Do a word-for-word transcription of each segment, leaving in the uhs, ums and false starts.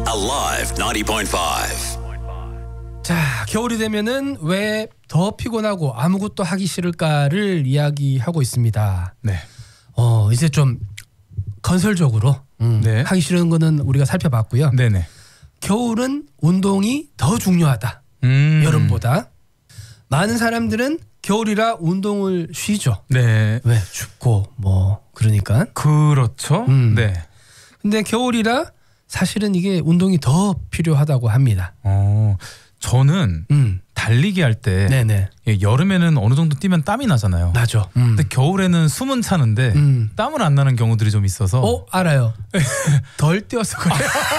Alive ninety point five. 자, 겨울이 되면은 왜 더 피곤하고 아무것도 하기 싫을까를 이야기하고 있습니다. 네. 어, 이제 좀 건설적으로 음, 네. 하기 싫은 거는 우리가 살펴봤고요. 네네. 겨울은 운동이 더 중요하다. 음. 여름보다. 많은 사람들은 겨울이라 운동을 쉬죠. 네. 왜? 춥고 뭐 그러니까. 그렇죠. 음. 네. 근데 겨울이라 사실은 이게 운동이 더 필요하다고 합니다. 어, 저는 음. 달리기 할 때 네네. 여름에는 어느 정도 뛰면 땀이 나잖아요. 나죠. 음. 근데 겨울에는 숨은 차는데 음. 땀을 안 나는 경우들이 좀 있어서. 어, 알아요. 덜 뛰어서 그래.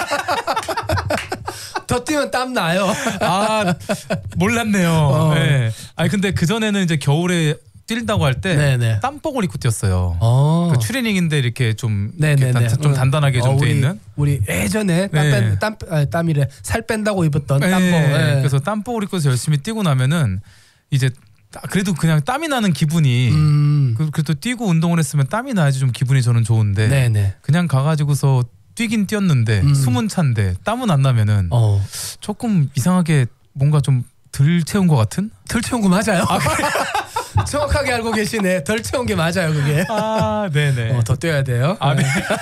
더 뛰면 땀 나요. 아, 몰랐네요. 어. 네. 아니 근데 그 전에는 이제 겨울에 뛴다고 할 때 네네. 땀복을 입고 뛰었어요. 어. 그 트레이닝인데 이렇게 좀, 네네네. 이렇게 단, 좀 단단하게 좀 어, 돼 우리, 있는. 우리 예전에 땀, 네. 뺀, 땀 아니, 땀이래 살 뺀다고 입었던 네. 땀복. 네. 그래서 땀복을 입고서 열심히 뛰고 나면은 이제 그래도 그냥 땀이 나는 기분이. 음. 그- 그래도 뛰고 운동을 했으면 땀이 나야지 좀 기분이 저는 좋은데. 네네. 그냥 가가지고서 뛰긴 뛰었는데 음. 숨은 차인데 땀은 안 나면은 어. 조금 이상하게 뭔가 좀 덜 채운 것 같은? 덜 채운 거 맞아요. 정확하게 알고 계시네. 덜 채운 게 맞아요, 그게. 아, 네네. 어, 더 뛰어야 돼요. 아, 네.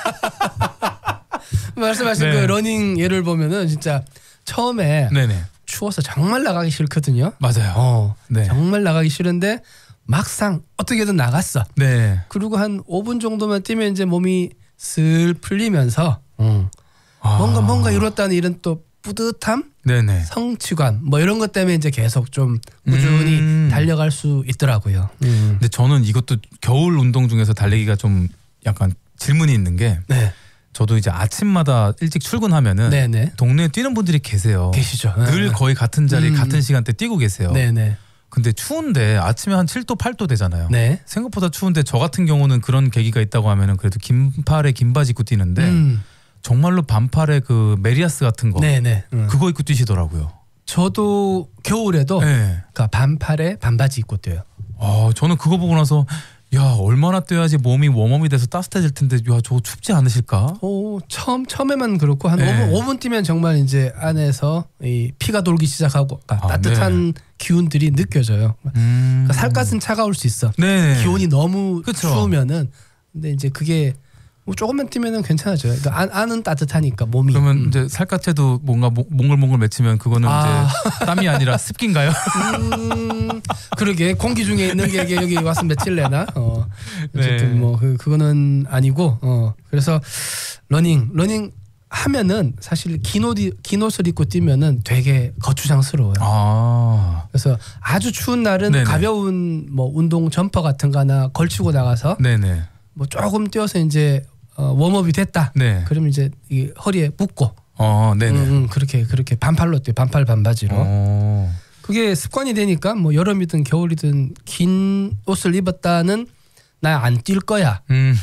말씀하신 네. 그 러닝 예를 보면은 진짜 처음에 네네. 추워서 정말 나가기 싫거든요. 맞아요. 어, 네. 정말 나가기 싫은데 막상 어떻게든 나갔어. 네. 그리고 한 오 분 정도만 뛰면 이제 몸이 슬 풀리면서 음, 아. 뭔가 뭔가 이뤘다는 이런 또 뿌듯함, 네네. 성취감 뭐 이런 것 때문에 이제 계속 좀 꾸준히 음. 달려갈 수 있더라고요. 음. 근데 저는 이것도 겨울 운동 중에서 달리기가 좀 약간 질문이 있는 게 네, 저도 이제 아침마다 일찍 출근하면은 네네. 동네에 뛰는 분들이 계세요. 계시죠. 늘 거의 같은 자리 음. 같은 시간대 뛰고 계세요. 네네. 근데 추운데 아침에 한 칠 도 팔 도 되잖아요. 네. 생각보다 추운데 저 같은 경우는 그런 계기가 있다고 하면은 그래도 긴팔에 긴 바지 입고 뛰는데 음. 정말로 반팔에 그 메리아스 같은 거 네네. 음. 그거 입고 뛰시더라고요. 저도 겨울에도 네. 그 반팔에 반바지 입고 뛰어요. 아, 저는 그거 보고 나서 야, 얼마나 뛰어야지 몸이 웜업이 돼서 따뜻해질 텐데 야, 저거 춥지 않으실까? 오, 처음 처음에만 그렇고 한 네. 오 분 오 분 뛰면 정말 이제 안에서 이 피가 돌기 시작하고 그러니까 아, 따뜻한 기운들이 느껴져요. 음. 그러니까 살갗은 차가울 수 있어. 네. 기온이 너무 그쵸. 추우면은 근데 이제 그게 뭐 조금만 뛰면은 괜찮아져요. 그러니까 안, 안은 따뜻하니까 몸이. 그러면 음. 이제 살갗에도 뭔가 mo- 몽글몽글 맺히면 그거는 아. 이제 땀이 아니라 습기인가요? 음, 그러게 공기 중에 있는 게 이게 여기 와서 며칠내나. 어, 어쨌든 네. 뭐 그, 그거는 아니고. 어, 그래서 러닝 러닝 하면은 사실 긴 옷, 긴 옷을 입고 뛰면은 되게 거추장스러워요. 아, 그래서 아주 추운 날은 네네. 가벼운 뭐 운동 점퍼 같은 거 하나 걸치고 나가서 네네. 뭐 조금 뛰어서 이제 어, 웜업이 됐다. 네. 그러면 이제 이 허리에 묶고 어, 네네. 음, 음, 그렇게 그렇게 반팔로 뛰어 반팔 반바지로. 어. 그게 습관이 되니까 뭐 여름이든 겨울이든 긴 옷을 입었다는 나 안 뛸 거야. 음.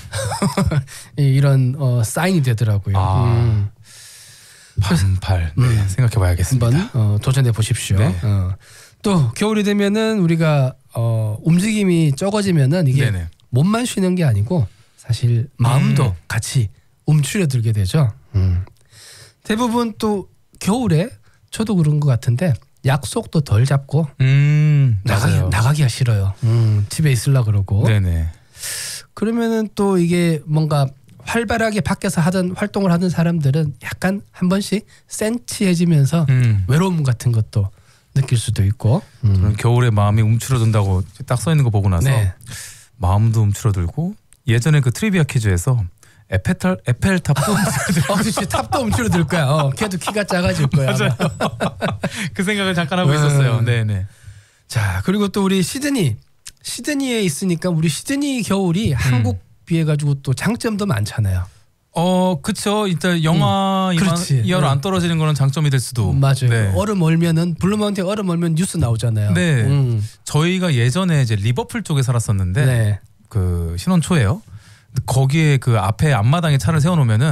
이런 어, 사인이 되더라고요. 아. 음. 반팔. 네, 생각해봐야겠습니다. 한번 어, 도전해 보십시오. 네. 어. 또 겨울이 되면은 우리가 어, 움직임이 적어지면은 이게 네네. 몸만 쉬는 게 아니고 사실 마음도 음. 같이 움츠려들게 되죠. 음. 대부분 또 겨울에 저도 그런 것 같은데 약속도 덜 잡고 음, 나가기, 맞아요. 나가기가 싫어요. 음, 집에 있으려 그러고. 네네. 그러면은 또 이게 뭔가 활발하게 밖에서 하던 활동을 하던 사람들은 약간 한 번씩 센치해지면서 음. 외로움 같은 것도 느낄 수도 있고. 음. 저는 겨울에 마음이 움츠러든다고 딱 써 있는 거 보고 나서 네. 마음도 움츠러들고 예전에 그 트리비아 퀴즈에서 에펠탑 에펠탑도 어, 그렇지. 탑도 움츠러들 거야. 어, 걔도 키가 작아질 거야. 맞아요. 그 생각을 잠깐 하고 있었어요. 음. 네네. 자, 그리고 또 우리 시드니. 시드니에 있으니까 우리 시드니 겨울이 한국 비해 가지고 또 장점도 많잖아요. 어, 그쵸. 일단 영하 음, 그렇지. 이하로 네. 안 떨어지는 거는 장점이 될 수도. 맞아요. 네. 얼음 얼면은 블루마운틴 얼음 얼면 뉴스 나오잖아요. 네. 음. 저희가 예전에 이제 리버풀 쪽에 살았었는데 네. 그 신혼 초에요. 근데 거기에 그 앞에 앞마당에 차를 세워놓으면은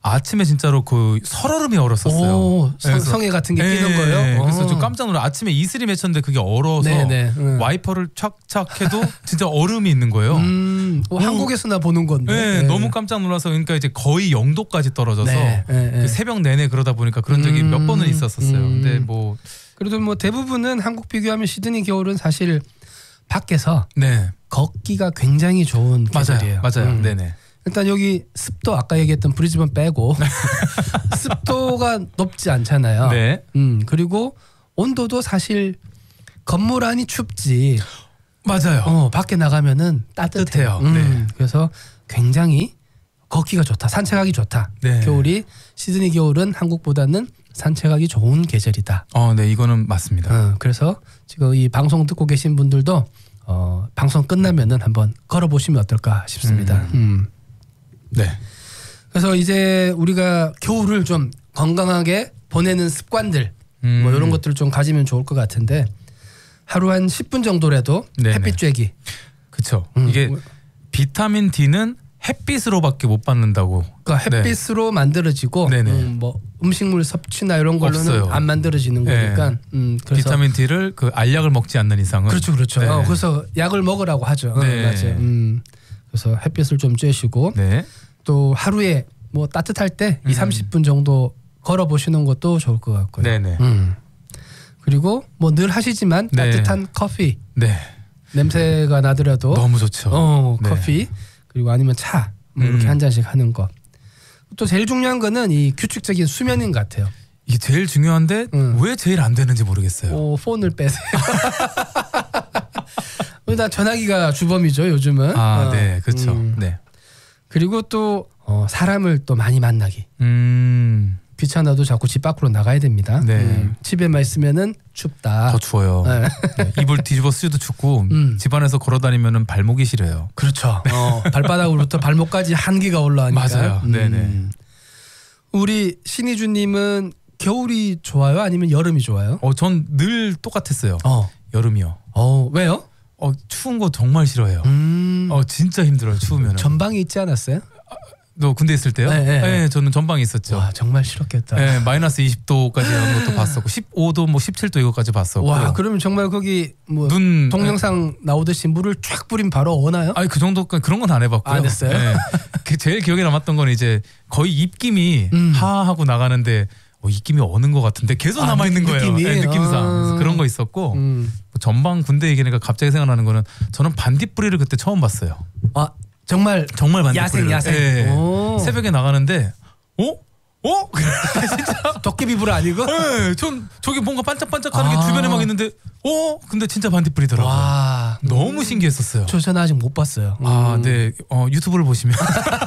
아침에 진짜로 그 설얼음이 얼었었어요. 오, 성, 그래서- 성에 같은 게 네, 끼는 거예요. 그래서 어. 저 깜짝 놀라. 아침에 이슬이 맺혔는데 그게 얼어서 네네, 응. 와이퍼를 착착 해도 진짜 얼음이 있는 거예요. 음, 어, 음. 한국에서나 보는 건데. 네, 너무 깜짝 놀라서 그러니까 이제 거의 영도까지 떨어져서 네, 네, 네. 그 새벽 내내 그러다 보니까 그런 적이 음, 몇 번은 있었었어요. 음. 근데 뭐 그래도 뭐 대부분은 한국 비교하면 시드니 겨울은 사실 밖에서 네. 걷기가 굉장히 좋은 계절이에요. 맞아요. 맞아요. 음. 네네. 일단 여기 습도 아까 얘기했던 브리즈번 빼고 습도가 높지 않잖아요. 네. 음 그리고 온도도 사실 건물 안이 춥지. 맞아요. 어 밖에 나가면은 따뜻해요. 따뜻해요. 네. 음, 그래서 굉장히 걷기가 좋다. 산책하기 좋다. 네. 겨울이 시드니 겨울은 한국보다는 산책하기 좋은 계절이다. 어, 네, 이거는 맞습니다. 어, 그래서 지금 이 방송 듣고 계신 분들도 어, 방송 끝나면은 한번 걸어보시면 어떨까 싶습니다. 음. 음. 네. 그래서 이제 우리가 겨울을 좀 건강하게 보내는 습관들 음. 뭐 이런 것들을 좀 가지면 좋을 것 같은데 하루 한 십 분 정도라도 네네. 햇빛 쬐기. 그렇죠. 음. 이게 비타민 D는 햇빛으로밖에 못 받는다고. 그러니까 네. 햇빛으로 만들어지고 네네. 음, 뭐 음식물 섭취나 이런 걸로는 없어요. 안 만들어지는 네. 거니까. 음, 그래서 비타민 D를 그 알약을 먹지 않는 이상은 그렇죠, 그렇죠. 네. 어, 그래서 약을 먹으라고 하죠. 어, 네. 맞아요. 음, 그래서 햇빛을 좀 쬐시고 네. 또 하루에 뭐 따뜻할 때 음. 이, 삼십 분 정도 걸어 보시는 것도 좋을 것 같고요. 네네. 음. 그리고 뭐 늘 하시지만 네. 따뜻한 커피 네. 냄새가 나더라도 너무 좋죠. 어, 네. 커피 그리고 아니면 차 뭐 이렇게 음. 한 잔씩 하는 거. 또 제일 중요한 거는 이 규칙적인 수면인 것 같아요. 이게 제일 중요한데 음. 왜 제일 안 되는지 모르겠어요. 오, 폰을 빼세요. 일단 전화기가 주범이죠 요즘은. 아, 어, 네, 그렇죠. 음. 네. 그리고 또 어, 사람을 또 많이 만나기. 음, 귀찮아도 자꾸 집 밖으로 나가야 됩니다. 네. 음, 집에만 있으면은 춥다. 더 추워요. 네. 네, 이불 뒤집어 쓰도 춥고 음. 집안에서 걸어다니면은 발목이 시려요. 그렇죠. 어, 발바닥으로부터 발목까지 한기가 올라오니까. 맞아요. 네네. 우리 신희주님은 겨울이 좋아요? 아니면 여름이 좋아요? 어, 전 늘 똑같았어요. 어, 여름이요. 어 왜요? 어, 추운 거 정말 싫어해요. 음, 어, 진짜 힘들어요. 추우면은. 전방에 있지 않았어요? 너 군대 있을 때요? 네, 네. 저는 전방에 있었죠. 와 정말 싫었겠다. 네, 마이너스 이십 도까지 하는 것도 봤었고 십오 도 뭐 십칠 도 이거까지 봤었고. 와 그러면 정말 거기 뭐 눈 동영상 나오듯이 물을 쫙 뿌린 바로 오나요? 아니 그 정도 그런 건 안 해봤고요. 안 했어요? 네. 그 제일 기억에 남았던 건 이제 거의 입김이 음. 하하고 나가는데 어, 입김이 어는 것 같은데 계속 아, 남아 있는 느- 거예요. 느낌이? 네, 느낌상 아. 그래서 그런 거 있었고 음. 뭐 전방 군대 얘기니까 갑자기 생각나는 거는 저는 반딧불이를 그때 처음 봤어요. 아 정말 정말 반딧불이를. 야생 야생. 네. 오. 새벽에 나가는데 어? 어? 도깨비 불 아니고? 네, 전 저기 뭔가 반짝반짝하는 아. 게 주변에 막 있는데 어? 근데 진짜 반딧불이더라고요. 와 너무 신기했었어요. 저 저는 아직 못 봤어요. 아, 음. 네. 어, 유튜브를 보시면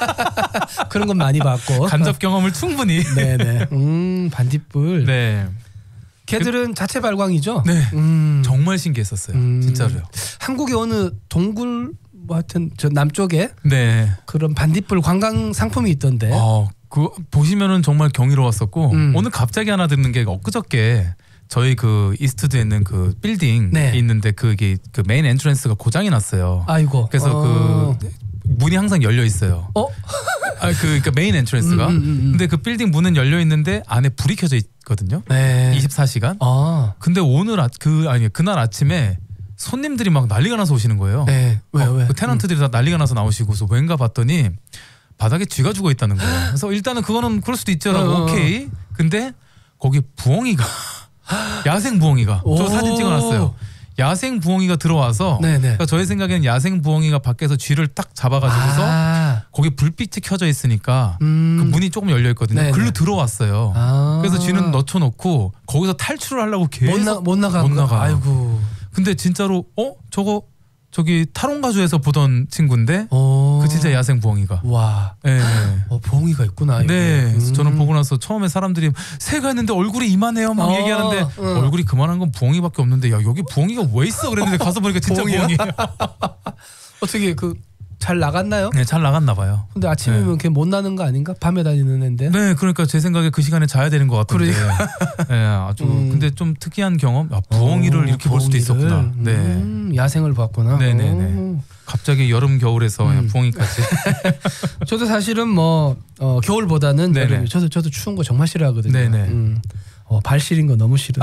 그런 건 많이 봤고. 간접 경험을 충분히. 네네. 음 반딧불. 네. 걔들은 자체 발광이죠. 네. 음. 정말 신기했었어요. 음. 진짜로요. 한국의 어느 동굴 뭐 하여튼 저 남쪽에 네. 그런 반딧불 관광 상품이 있던데. 어, 그 보시면은 정말 경이로웠었고 음. 오늘 갑자기 하나 듣는 게 엊그저께 저희 그 이스트드에 있는 그 빌딩 네. 있는데 그게 그 메인 엔트런스가 고장이 났어요. 아이고. 그래서 어. 그 문이 항상 열려 있어요. 어? 아, 그 그러니까 메인 엔트런스가. 음, 음, 음, 음. 근데 그 빌딩 문은 열려 있는데 안에 불이 켜져 있거든요. 네. 이십사 시간. 아. 근데 오늘 아, 그 아니 그날 아침에 손님들이 막 난리가 나서 오시는 거예요. 네. 왜요 어, 왜? 그 테넌트들이 다 난리가 나서 나오시고서 왠가 봤더니 바닥에 쥐가 죽어 있다는 거예요. 그래서 일단은 그거는 그럴 수도 있죠라고 어, 어, 어. 오케이. 근데 거기 부엉이가 야생 부엉이가 저 오. 사진 찍어놨어요. 야생 부엉이가 들어와서 네네. 그러니까 저희 생각에는 야생 부엉이가 밖에서 쥐를 딱 잡아가지고서 아. 거기 불빛이 켜져 있으니까 음. 그 문이 조금 열려 있거든요. 네네. 글로 들어왔어요. 아. 그래서 쥐는 넣쳐놓고 거기서 탈출을 하려고 계속 못, 나, 못 나가. 못 나가. 아이고. 근데 진짜로 어 저거 저기 탈원가주에서 보던 친구인데 어. 그 진짜 야생 부엉이가. 와. 네. 어, 부엉이가 있구나. 여기. 네. 그래서 음. 저는 보고 나서 처음에 사람들이 새가 있는데 얼굴이 이만해요 막 어, 얘기하는데 응. 얼굴이 그만한 건 부엉이밖에 없는데 야 여기 부엉이가 왜 있어 그랬는데 가서 보니까 진짜 부엉이야? 부엉이에요. 어떻게 그 잘 나갔나요? 네, 잘 나갔나 봐요. 근데 아침이면 네. 걔 못 나는 거 아닌가? 밤에 다니는 애인데. 네, 그러니까 제 생각에 그 시간에 자야 되는 것 같은데. 네, 아주 음. 근데 좀 특이한 경험. 아, 부엉이를 어, 이렇게 볼 수도 부엉이를. 있었구나. 네, 음, 야생을 봤구나. 네네네. 오. 갑자기 여름 겨울에서 음. 부엉이까지. 저도 사실은 뭐 어, 겨울보다는 네네. 여름이 저도 저도 추운 거 정말 싫어하거든요. 네네. 음. 어, 발 시린 거 너무 싫어.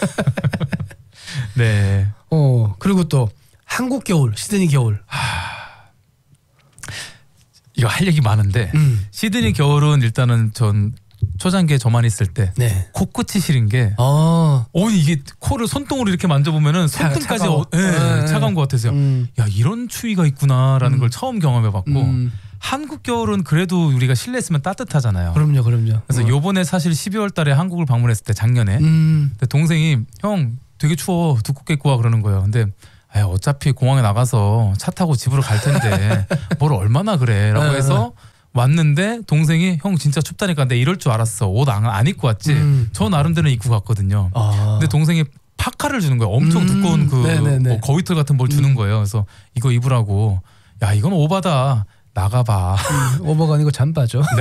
네. 어 그리고 또 한국 겨울, 시드니 겨울. 이거 할 얘기 많은데 음. 시드니 겨울은 일단은 전 초장기에 저만 있을 때 네. 코끝이 시린 게 어. 어 이게 코를 손등으로 이렇게 만져보면은 차- 손등까지 차가워. 어, 예, 네. 차가운 것 같아서요. 음. 야 이런 추위가 있구나라는 음. 걸 처음 경험해봤고 음. 한국 겨울은 그래도 우리가 실내 있으면 따뜻하잖아요. 그럼요, 그럼요. 그래서 어. 요번에 사실 십이월 달에 한국을 방문했을 때 작년에 음. 근데 동생이 형 되게 추워 두껍게 입고 와 그러는 거예요. 근데 아, 어차피 공항에 나가서 차 타고 집으로 갈 텐데 뭘 얼마나 그래라고 네, 해서 왔는데 동생이 형 진짜 춥다니까 내가 이럴 줄 알았어. 옷 안 안 입고 왔지. 음. 저 나름대로 입고 갔거든요. 아. 근데 동생이 파카를 주는 거예요. 엄청 음, 두꺼운 그 네네네. 뭐 거위털 같은 뭘 주는 음. 거예요. 그래서 이거 입으라고. 야 이건 오바다. 나가봐. 오버가 아니고 잠바죠.